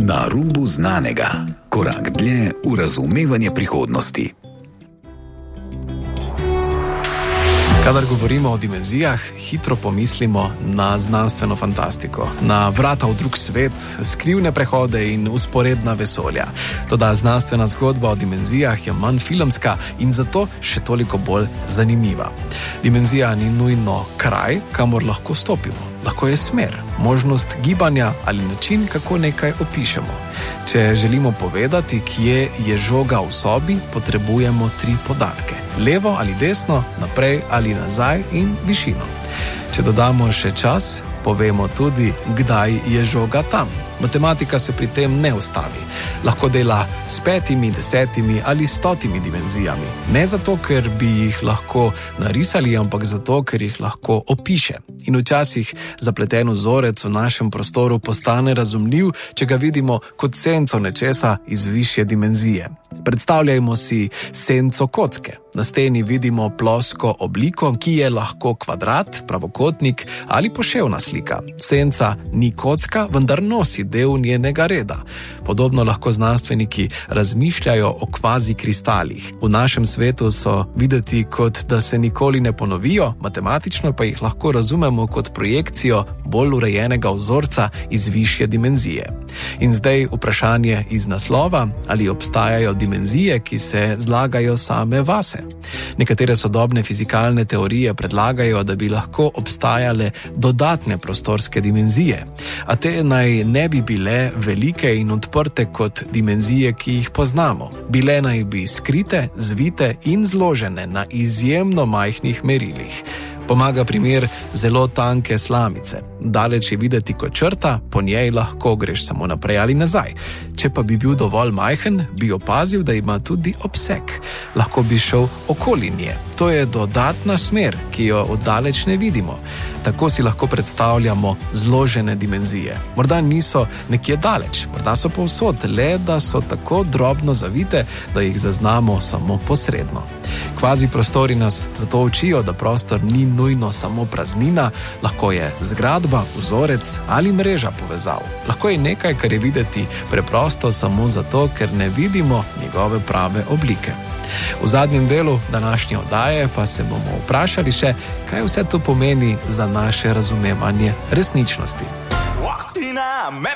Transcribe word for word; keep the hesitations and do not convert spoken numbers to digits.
Na rubu znanega, korak dlje v razumevanje prihodnosti. Kadar govorimo o dimenzijah, hitro pomislimo na znanstveno fantastiko, na vrata v drug svet, skrivne prehode in usporedna vesolja. Toda znanstvena zgodba o dimenzijah je manj filmska in zato še toliko bolj zanimiva. Dimenzija ni nujno kraj, kamor lahko stopimo. Lahko je smer, možnost gibanja ali način, kako nekaj opišemo. Če želimo povedati, kje je žoga v sobi, potrebujemo tri podatke. Levo ali desno, naprej ali nazaj in višino. Če dodamo še čas, povemo tudi, kdaj je žoga tam. Matematika se pri tem ne ustavi. Lahko dela s petimi, desetimi ali stotimi dimenzijami. Ne zato, ker bi jih lahko narisali, ampak zato, ker jih lahko opiše. In včasih zapleten vzorec v našem prostoru postane razumljiv, če ga vidimo kot senco nečesa iz višje dimenzije. Predstavljajmo si senco kocke. Na steni vidimo plosko obliko, ki je lahko kvadrat, pravokotnik ali poševna slika. Senca ni kocka, vendar nosi del njenega reda. Podobno lahko znanstveniki razmišljajo o kvazi kristalih. V našem svetu so videti, kot da se nikoli ne ponovijo, matematično pa jih lahko razumemo kot projekcijo bolj urejenega vzorca iz višje dimenzije. In zdaj vprašanje iz naslova, ali obstajajo dimenzije, ki se zlagajo same vase. Nekatere sodobne fizikalne teorije predlagajo, da bi lahko obstajale dodatne prostorske dimenzije, a te naj ne bi bile velike in odprte kot dimenzije, ki jih poznamo. Bile naj bi skrite, zvite in zložene na izjemno majhnih merilih. Pomaga primer zelo tanke slamice. Daleč je videti kot črta, po njej lahko greš samo naprej ali nazaj. Če pa bi bil dovolj majhen, bi opazil, da ima tudi obseg. Lahko bi šel okoli nje. To je dodatna smer, ki jo oddaleč ne vidimo. Tako si lahko predstavljamo zložene dimenzije. Morda niso nekje daleč, morda so povsod, le da so tako drobno zavite, da jih zaznamo samo posredno. Kvazi prostori nas zato učijo, da prostor ni nujno samo praznina, lahko je zgradba, vzorec ali mreža povezav. Lahko je nekaj, kar je videti preprosto samo zato, ker ne vidimo njegove prave oblike. V zadnjem delu današnje oddaje pa se bomo vprašali še, kaj vse to pomeni za naše razumevanje resničnosti.